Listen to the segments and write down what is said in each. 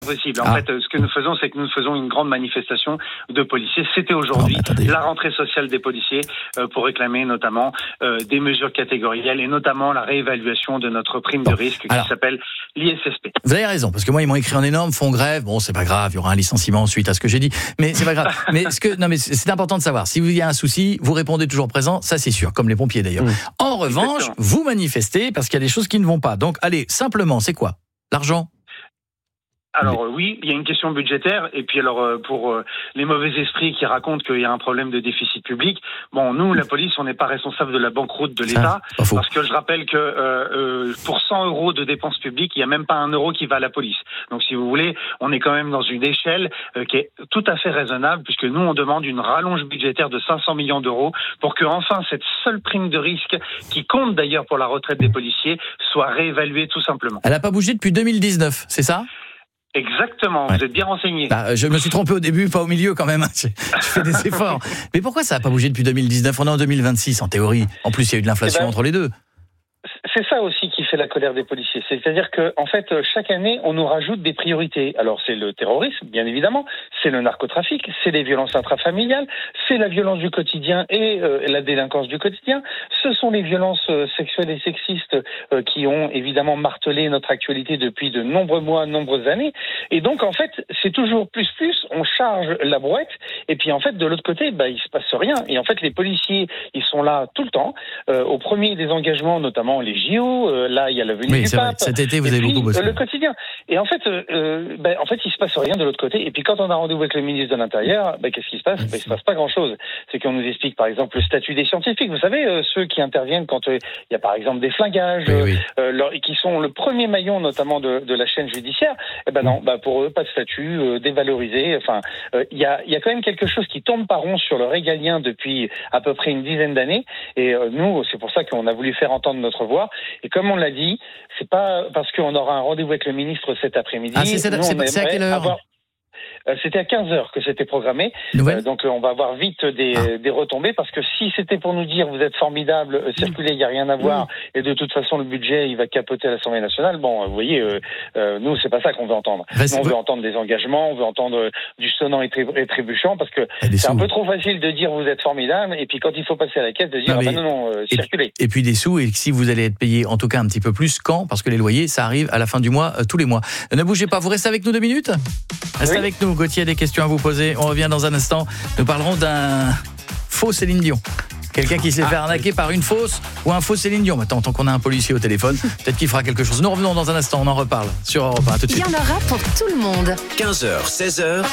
possible. En fait, ce que nous faisons, c'est que nous faisons une grande manifestation de policiers. C'était aujourd'hui la rentrée sociale des policiers pour réclamer notamment des mesures catégorielles et notamment la réévaluation de notre prime de risque qui s'appelle l'ISSP. Vous avez raison, parce que moi, ils m'ont écrit en énorme, font grève. Bon, c'est pas grave, il y aura un licenciement suite à ce que j'ai dit, mais c'est pas grave. mais c'est important de savoir. Si il y a un souci, vous répondez toujours présent, ça c'est sûr, comme les pompiers d'ailleurs. En revanche, vous manifestez parce qu'il y a des choses qui ne vont pas. Donc, allez, simplement, c'est quoi ? L'argent ? Alors oui, il y a une question budgétaire et puis alors pour les mauvais esprits qui racontent qu'il y a un problème de déficit public, bon nous la police on n'est pas responsable de la banqueroute de l'État parce que je rappelle que pour 100 € de dépenses publiques, il n'y a même pas 1 euro qui va à la police. Donc si vous voulez, on est quand même dans une échelle qui est tout à fait raisonnable puisque nous on demande une rallonge budgétaire de 500 millions d'euros pour que enfin cette seule prime de risque qui compte d'ailleurs pour la retraite des policiers soit réévaluée tout simplement. Elle n'a pas bougé depuis 2019, c'est ça ? Exactement, vous êtes bien renseigné. Je me suis trompé au début, pas au milieu quand même. Je fais des efforts. Mais pourquoi ça n'a pas bougé depuis 2019 ? On est en 2026 en théorie. En plus, il y a eu de l'inflation entre les deux. C'est ça aussi qui fait la colère des policiers. C'est-à-dire que, en fait, chaque année, on nous rajoute des priorités. Alors, c'est le terrorisme, bien évidemment, c'est le narcotrafic, c'est les violences intrafamiliales, c'est la violence du quotidien et la délinquance du quotidien. Ce sont les violences sexuelles et sexistes qui ont évidemment martelé notre actualité depuis de nombreux mois, de nombreuses années. Et donc, en fait, c'est toujours plus, on charge la brouette. Et puis, en fait, de l'autre côté, il se passe rien. Et en fait, les policiers, ils sont là tout le temps, au premier des engagements, notamment les JO, là il y a la venue du pape. Cet été vous avez beaucoup bossé. Le quotidien. Et en fait, il se passe rien de l'autre côté. Et puis quand on a rendez-vous avec le ministre de l'Intérieur, qu'est-ce qui se passe ? Il se passe pas grand-chose. C'est qu'on nous explique par exemple le statut des scientifiques. Vous savez, ceux qui interviennent quand il y a par exemple des flingages, qui sont le premier maillon notamment de la chaîne judiciaire. Pour eux pas de statut, dévalorisé. Enfin, il y a quand même quelque chose qui tombe pas rond sur le régalien depuis à peu près une dizaine d'années. Et nous, c'est pour ça qu'on a voulu faire entendre notre voix. Et comme on l'a dit, c'est pas parce qu'on aura un rendez-vous avec le ministre cet après-midi. C'est à quelle heure ? C'était à 15h que c'était programmé. Donc on va avoir vite des retombées parce que si c'était pour nous dire vous êtes formidable, circulez, il n'y a rien à voir et de toute façon le budget il va capoter à l'Assemblée nationale, vous voyez, nous c'est pas ça qu'on veut entendre. Nous, on veut entendre des engagements, on veut entendre du sonnant et trébuchant parce que c'est un peu trop facile de dire vous êtes formidable et puis quand il faut passer à la caisse de dire circulez. Et puis des sous, et si vous allez être payé en tout cas un petit peu plus, quand ? Parce que les loyers ça arrive à la fin du mois, tous les mois. Ne bougez pas, vous restez avec nous 2 minutes ? Restez avec nous. Gauthier a des questions à vous poser. On revient dans un instant. Nous parlerons d'un faux Céline Dion. Quelqu'un qui s'est fait arnaquer par une fausse ou un faux Céline Dion. Maintenant, tant qu'on a un policier au téléphone, peut-être qu'il fera quelque chose. Nous revenons dans un instant. On en reparle sur Europe 1. Tout de suite. Il y en aura pour tout le monde. 15h, 16h.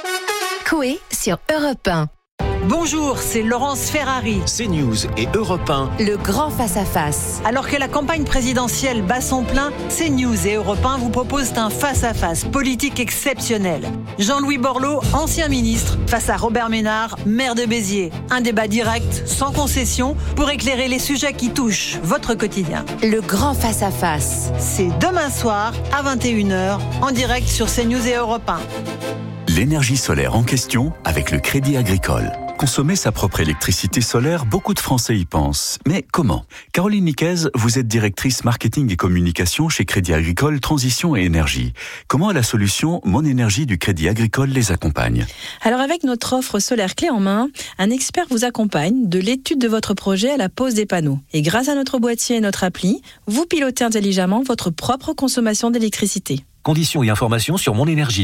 Coé sur Europe 1. Bonjour, c'est Laurence Ferrari. CNews et Europe 1. Le grand face-à-face. Alors que la campagne présidentielle bat son plein, CNews et Europe 1 vous proposent un face-à-face politique exceptionnel. Jean-Louis Borloo, ancien ministre, face à Robert Ménard, maire de Béziers. Un débat direct, sans concession, pour éclairer les sujets qui touchent votre quotidien. Le grand face-à-face. C'est demain soir à 21h, en direct sur CNews et Europe 1. L'énergie solaire en question avec le Crédit Agricole. Consommer sa propre électricité solaire, beaucoup de Français y pensent. Mais comment ? Caroline Niquez, vous êtes directrice marketing et communication chez Crédit Agricole Transition et Énergie. Comment la solution Mon Énergie du Crédit Agricole les accompagne ? Alors avec notre offre solaire clé en main, un expert vous accompagne de l'étude de votre projet à la pose des panneaux. Et grâce à notre boîtier et notre appli, vous pilotez intelligemment votre propre consommation d'électricité. Conditions et informations sur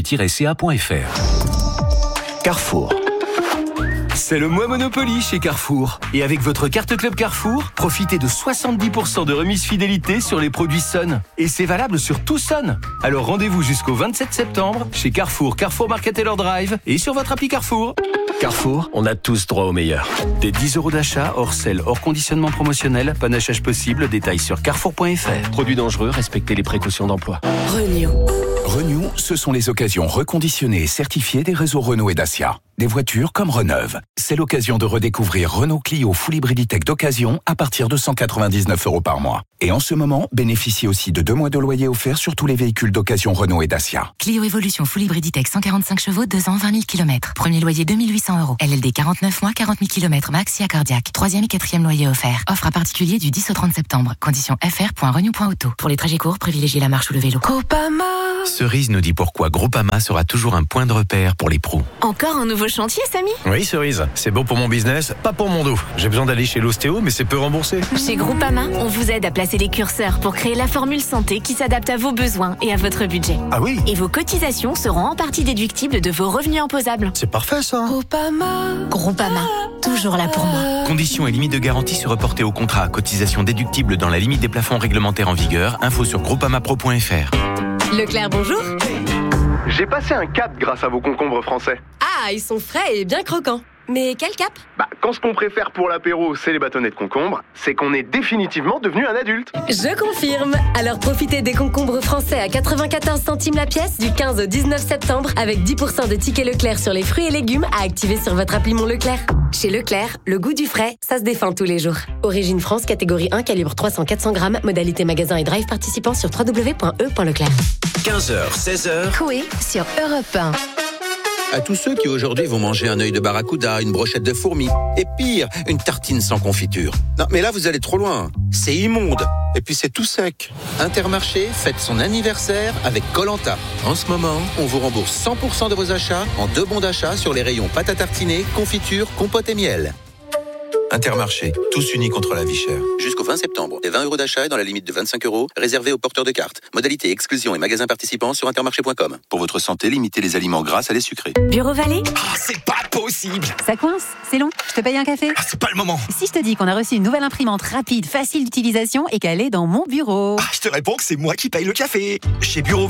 monenergie-ca.fr. Carrefour. C'est le mois Monopoly chez Carrefour. Et avec votre carte Club Carrefour, profitez de 70% de remise fidélité sur les produits Sun. Et c'est valable sur tout Sun. Alors rendez-vous jusqu'au 27 septembre chez Carrefour, Carrefour Market Taylor Drive et sur votre appli Carrefour. Carrefour, on a tous droit au meilleur. Des 10 € d'achat, hors sel, hors conditionnement promotionnel, panachage possible, détails sur carrefour.fr. Produits dangereux, respectez les précautions d'emploi. Renew, ce sont les occasions reconditionnées et certifiées des réseaux Renault et Dacia. Des voitures comme Reneuve. C'est l'occasion de redécouvrir Renault Clio Full Hybriditech d'occasion à partir de 199 € par mois. Et en ce moment, bénéficiez aussi de 2 mois de loyer offert sur tous les véhicules d'occasion Renault et Dacia. Clio Evolution Full Hybriditech 145 chevaux, 2 ans, 20 000 km. Premier loyer 2 800 €. LLD 49 mois, 40 000 km max, SIA cardiaque. 3e et 4e loyer offert. Offre à particulier du 10 au 30 septembre. Conditions fr.renew.auto. Pour les trajets courts, privilégiez la marche ou le vélo. Copama. Cerise nous dit pourquoi Groupama sera toujours un point de repère pour les pros. Encore un nouveau chantier, Samy? Oui, Cerise, c'est bon pour mon business, pas pour mon dos. J'ai besoin d'aller chez l'ostéo, mais c'est peu remboursé. Chez Groupama, on vous aide à placer les curseurs pour créer la formule santé qui s'adapte à vos besoins et à votre budget. Ah oui? Et vos cotisations seront en partie déductibles de vos revenus imposables. C'est parfait ça. Groupama, toujours là pour moi. Conditions et limites de garantie se reporter au contrat. Cotisation déductible dans la limite des plafonds réglementaires en vigueur. Info sur groupamapro.fr. Leclerc, bonjour. J'ai passé un cap grâce à vos concombres français. Ah, ils sont frais et bien croquants. Mais quel cap? Quand ce qu'on préfère pour l'apéro, c'est les bâtonnets de concombre, c'est qu'on est définitivement devenu un adulte. Je confirme. Alors profitez des concombres français à 94 centimes la pièce du 15 au 19 septembre avec 10% de tickets Leclerc sur les fruits et légumes à activer sur votre appli Mon Leclerc. Chez Leclerc, le goût du frais, ça se défend tous les jours. Origine France, catégorie 1, calibre 300-400 grammes, modalité magasin et drive participant sur www.e.leclerc. 15h, 16h. Coué sur Europe 1. À tous ceux qui aujourd'hui vont manger un œil de barracuda, une brochette de fourmis, et pire, une tartine sans confiture. Non, mais là, vous allez trop loin. C'est immonde. Et puis, c'est tout sec. Intermarché fête son anniversaire avec Koh-Lanta. En ce moment, on vous rembourse 100% de vos achats en 2 bons d'achat sur les rayons pâte à tartiner, confiture, compote et miel. Intermarché, tous unis contre la vie chère. Jusqu'au 20 septembre, des 20 € d'achat dans la limite de 25 € réservés aux porteurs de cartes. Modalité, exclusion et magasins participants sur intermarché.com. Pour votre santé, limitez les aliments gras à les sucrés. Bureau Vallée? C'est pas possible! Ça coince? C'est long? Je te paye un café? C'est pas le moment! Si je te dis qu'on a reçu une nouvelle imprimante rapide, facile d'utilisation et qu'elle est dans mon bureau? Je te réponds que c'est moi qui paye le café! Chez Bureau